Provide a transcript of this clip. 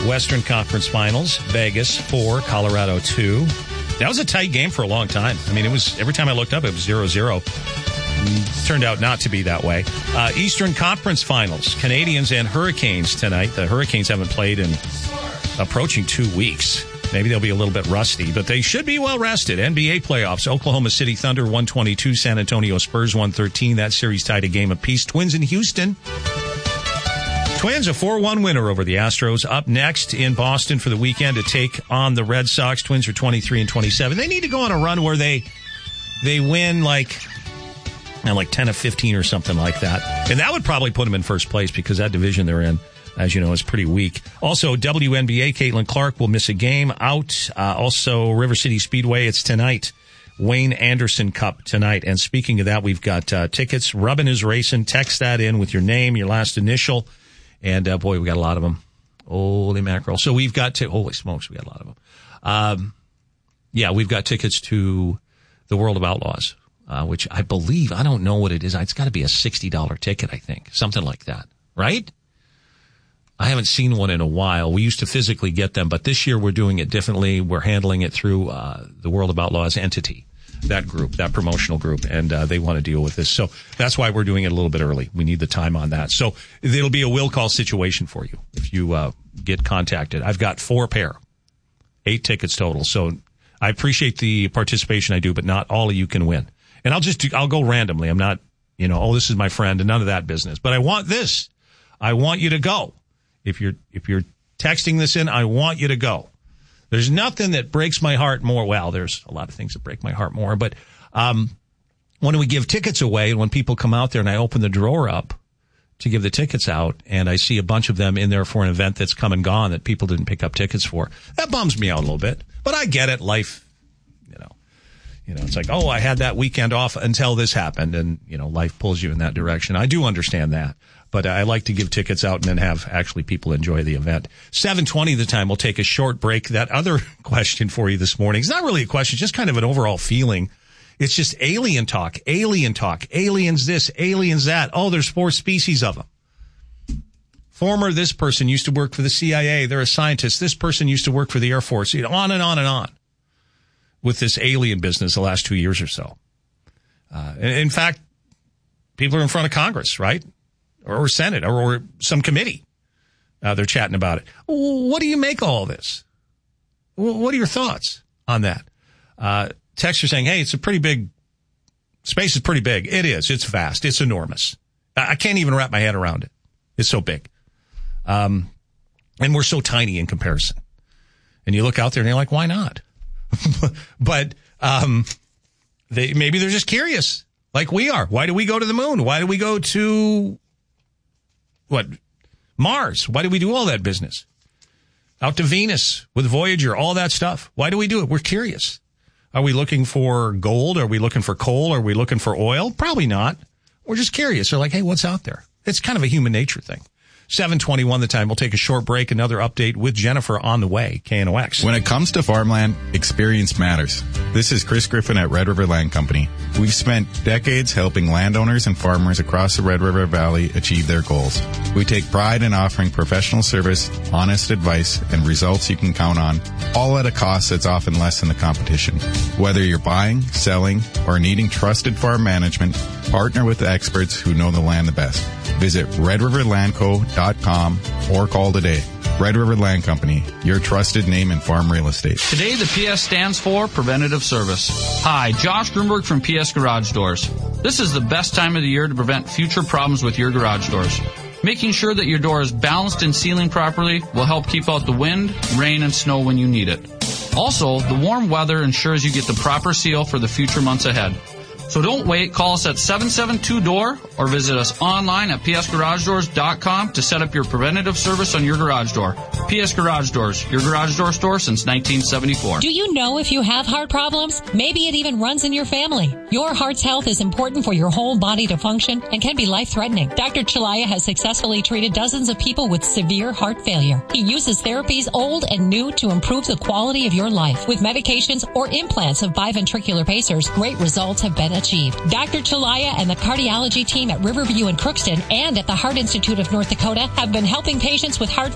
Western Conference Finals, Vegas 4, Colorado 2. That was a tight game for a long time. I mean, it was every time I looked up, it was 0-0. Turned out not to be that way. Eastern Conference Finals, Canadians and Hurricanes tonight. The Hurricanes haven't played in approaching 2 weeks. Maybe they'll be a little bit rusty, but they should be well rested. NBA playoffs, Oklahoma City Thunder 122, San Antonio Spurs 113. That series tied a game apiece. Twins in Houston. Twins a 4-1 winner over the Astros. Up next in Boston for the weekend to take on the Red Sox. Twins are 23-27. They need to go on a run where they win like 10 of 15 or something like that. And that would probably put them in first place because that division they're in, as you know, is pretty weak. Also, WNBA, Caitlin Clark will miss a game out. Also, River City Speedway, it's tonight. Wayne Anderson Cup tonight. And speaking of that, we've got tickets. Rubbin' is Racing. Text that in with your name, your last initial. And, boy, we got a lot of them. Holy mackerel. So we've got holy smokes, we got a lot of them. We've got tickets to the World of Outlaws, which I believe, I don't know what it is. It's got to be a $60 ticket, I think. Something like that. Right? I haven't seen one in a while. We used to physically get them, but this year we're doing it differently. We're handling it through the World of Outlaws entity, that group, that promotional group, and they want to deal with this. So that's why we're doing it a little bit early. We need the time on that. So it'll be a will call situation for you if you get contacted. I've got 4 pair, 8 tickets total. So I appreciate the participation I do, but not all of you can win. And I'll go randomly. I'm not, this is my friend and none of that business. But I want this. I want you to go. If you're texting this in, I want you to go. There's nothing that breaks my heart more. Well, there's a lot of things that break my heart more, but when we give tickets away and when people come out there and I open the drawer up to give the tickets out and I see a bunch of them in there for an event that's come and gone that people didn't pick up tickets for, that bums me out a little bit. But I get it. Life, it's like, I had that weekend off until this happened, and life pulls you in that direction. I do understand that. But I like to give tickets out and then have actually people enjoy the event. 7:20 the time. We'll take a short break. That other question for you this morning, it's not really a question, just kind of an overall feeling. It's just alien talk, aliens this, aliens that. Oh, there's 4 species of them. Former this person used to work for the CIA. They're a scientist. This person used to work for the Air Force. On and on and on with this alien business the last 2 years or so. In fact, people are in front of Congress, right? Or Senate, or some committee. They're chatting about it. What do you make of all this? What are your thoughts on that? Texts are saying, hey, it's a pretty big, space is pretty big. It is. It's vast. It's enormous. I can't even wrap my head around it. It's so big. And we're so tiny in comparison. And you look out there and you're like, why not? But maybe they're just curious, like we are. Why do we go to the moon? Why do we go to Mars? Why do we do all that business? Out to Venus with Voyager, all that stuff. Why do we do it? We're curious. Are we looking for gold? Are we looking for coal? Are we looking for oil? Probably not. We're just curious. They're like, hey, what's out there? It's kind of a human nature thing. 7:21 the time. We'll take a short break. Another update with Jennifer on the way. KNOX. When it comes to farmland, experience matters. This is Chris Griffin at Red River Land Company. We've spent decades helping landowners and farmers across the Red River Valley achieve their goals. We take pride in offering professional service, honest advice, and results you can count on, all at a cost that's often less than the competition. Whether you're buying, selling, or needing trusted farm management, partner with the experts who know the land the best. Visit redriverlandco.com or call today. Red River Land Company, your trusted name in farm real estate. Today, the PS stands for Preventative Service. Hi, Josh Grunberg from PS Garage Doors. This is the best time of the year to prevent future problems with your garage doors. Making sure that your door is balanced and sealing properly will help keep out the wind, rain, and snow when you need it. Also, the warm weather ensures you get the proper seal for the future months ahead. So don't wait. Call us at 772-DOOR or visit us online at psgaragedoors.com to set up your preventative service on your garage door. PS Garage Doors, your garage door store since 1974. Do you know if you have heart problems? Maybe it even runs in your family. Your heart's health is important for your whole body to function and can be life-threatening. Dr. Chalaya has successfully treated dozens of people with severe heart failure. He uses therapies old and new to improve the quality of your life. With medications or implants of biventricular pacers, great results have been achieved. Dr. Chalaya and the cardiology team at Riverview in Crookston and at the Heart Institute of North Dakota have been helping patients with heart